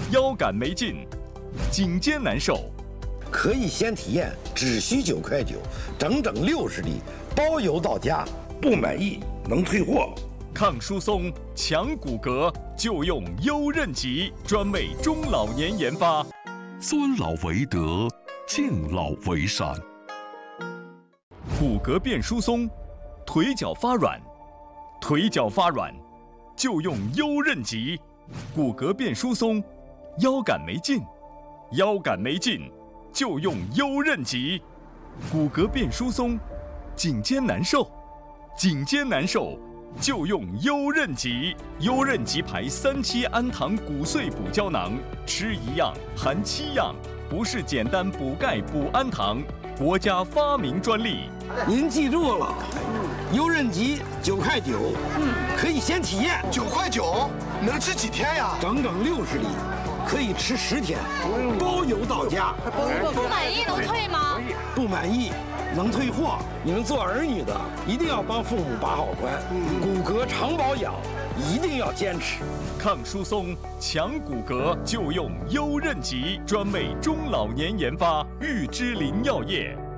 腰杆没劲，颈肩难受。 可以先体验，只需9块9，整整60粒，包邮到家。 不满意能退货。 抗疏松、强骨骼，就用优韧极，专为中老年研发。 尊老为德，敬老为善。 骨骼变疏松，腿脚发软，就用优韧极。骨骼变疏松，腰杆没劲，就用优韧极。骨骼变疏松，颈肩难受，就用优韧极。优韧极牌3期氨糖骨碎补胶囊，吃1样含7样，不是简单补钙补氨糖，国家发明专利。 您记住了，优韧极9块9，可以先体验。 9块9，能吃几天呀？ 整整60粒，可以吃10天，包邮到家。 不满意能退吗？ 不满意能退货。你们做儿女的一定要帮父母把好关，骨骼常保养一定要坚持。 抗疏松、强骨骼，就用优韧极，专为中老年研发，玉芝林药业。